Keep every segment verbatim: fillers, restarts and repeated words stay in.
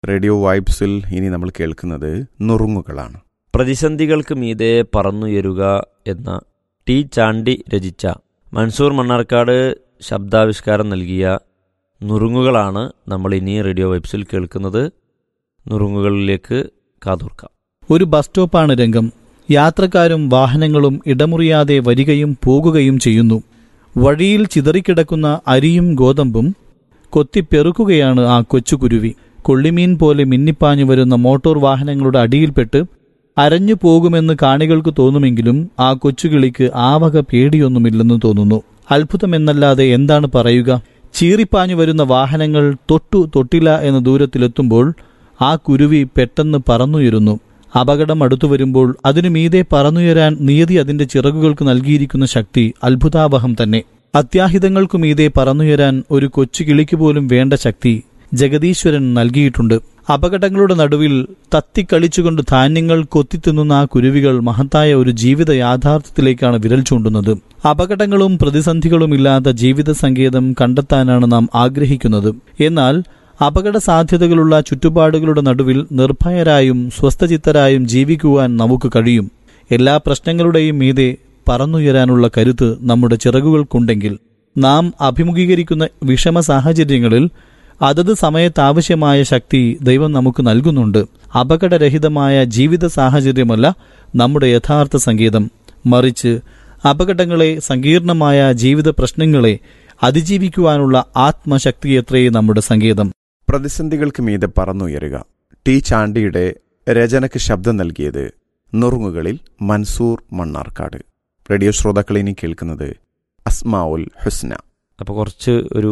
Radio വൈബ്സിൽ ഇനി നമ്മൾ കേൾക്കുന്നത് നുറുങ്ങുകളാണ്. പ്രതിസന്ധികൾക്ക് മീതെ പറന്നുയരുക എന്ന ടി ചാണ്ടി രചിച്ച മൻസൂർ മണ്ണാർക്കാട് ശബ്ദാവിഷ്കാരം നൽകിയ നുറുങ്ങുകളാണ് നമ്മൾ ഇനി റേഡിയോ വൈബ്സിൽ കേൾക്കുന്നത്. നുറുങ്ങുകളിലേക്ക് കാതോർക്കാം. ഒരു ബസ് സ്റ്റോപ്പാണ് രംഗം. യാത്രക്കാരും വാഹനങ്ങളും ഇടമുറിയാതെ വരികയും പോകുകയും ചെയ്യുന്നു. വഴിയിൽ ചിതറിക്കിടക്കുന്ന അരിയും ഗോതമ്പും കൊത്തിപ്പെറുക്കുകയാണ് ആ കൊച്ചുകുരുവി. കൊള്ളിമീൻ പോലെ മിന്നിപ്പാഞ്ഞു വരുന്ന മോട്ടോർ വാഹനങ്ങളുടെ അടിയിൽപ്പെട്ട് അരഞ്ഞു പോകുമെന്ന് കാണികൾക്ക് തോന്നുമെങ്കിലും ആ കൊച്ചുകിളിക്ക് ആ വക പേടിയൊന്നുമില്ലെന്ന് തോന്നുന്നു. അത്ഭുതമെന്നല്ലാതെ എന്താണ് പറയുക? ചീറിപ്പാഞ്ഞു വരുന്ന വാഹനങ്ങൾ തൊട്ടു തൊട്ടില്ല എന്ന ദൂരത്തിലെത്തുമ്പോൾ ആ കുരുവി പെട്ടെന്ന് പറന്നുയരുന്നു. അപകടം അടുത്തു വരുമ്പോൾ അതിനു മീതെ പറന്നുയരാൻ നിയതി അതിന്റെ ചിറകുകൾക്ക് നൽകിയിരിക്കുന്ന ശക്തി അത്ഭുതാവഹം തന്നെ. അത്യാഹിതങ്ങൾക്കു മീതെ പറന്നുയരാൻ ഒരു കൊച്ചു കിളിക്ക് പോലും വേണ്ട ശക്തി ജഗദീശ്വരൻ നൽകിയിട്ടുണ്ട്. അപകടങ്ങളുടെ നടുവിൽ തത്തിക്കളിച്ചുകൊണ്ട് ധാന്യങ്ങൾ കൊത്തിത്തിന്നുന്ന ആ കുരുവികൾ മഹത്തായ ഒരു ജീവിത യാഥാർത്ഥ്യത്തിലേക്കാണ് വിരൽ ചൂണ്ടുന്നത്. അപകടങ്ങളും പ്രതിസന്ധികളും ഇല്ലാത്ത ജീവിത സങ്കേതം കണ്ടെത്താനാണ് നാം ആഗ്രഹിക്കുന്നത്. എന്നാൽ അപകട സാധ്യതകളുള്ള ചുറ്റുപാടുകളുടെ നടുവിൽ നിർഭയരായും സ്വസ്ഥചിത്തരായും ജീവിക്കുവാൻ നമുക്ക് കഴിയും. എല്ലാ പ്രശ്നങ്ങളുടെയും മീതെ പറന്നുയരാനുള്ള കരുത്ത് നമ്മുടെ ചിറകുകൾക്കുണ്ടെങ്കിൽ നാം അഭിമുഖീകരിക്കുന്ന വിഷമ സാഹചര്യങ്ങളിൽ അതത് സമയത്താവശ്യമായ ശക്തി ദൈവം നമുക്ക് നൽകുന്നുണ്ട്. അപകടരഹിതമായ ജീവിത സാഹചര്യമല്ല നമ്മുടെ യഥാർത്ഥ സംഗീതം, മറിച്ച് അപകടങ്ങളെ, സങ്കീർണമായ ജീവിത പ്രശ്നങ്ങളെ അതിജീവിക്കുവാനുള്ള ആത്മശക്തിയത്രേ നമ്മുടെ സംഗീതം. പ്രതിസന്ധികൾക്ക് മീതെ പറന്നുയരുക. ടി ചാണ്ടിയുടെ രചനയ്ക്ക് ശബ്ദം നൽകിയത് നുറുങ്ങുകളിൽ മൻസൂർ മണ്ണാർക്കാട്. റേഡിയോ ശ്രോതാക്കൾ ഇനി കേൾക്കുന്നത് അസ്മാഉൽ ഹുസ്ന. അപ്പോൾ കുറച്ച് ഒരു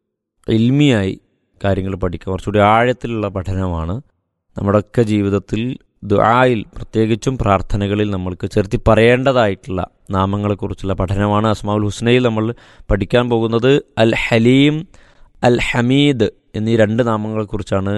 ഇൽമിയായി കാര്യങ്ങൾ പഠിക്കുക, കുറച്ചുകൂടി ആഴത്തിലുള്ള പഠനമാണ്. നമ്മുടെയൊക്കെ ജീവിതത്തിൽ ദുആയിൽ, പ്രത്യേകിച്ചും പ്രാർത്ഥനകളിൽ നമ്മൾക്ക് ചേർത്തി പറയേണ്ടതായിട്ടുള്ള നാമങ്ങളെക്കുറിച്ചുള്ള പഠനമാണ് അസ്മാഉൽ ഹുസ്നയിൽ നമ്മൾ പഠിക്കാൻ പോകുന്നത്. അൽ ഹലീം, അൽ ഹമീദ് എന്നീ രണ്ട് നാമങ്ങളെക്കുറിച്ചാണ്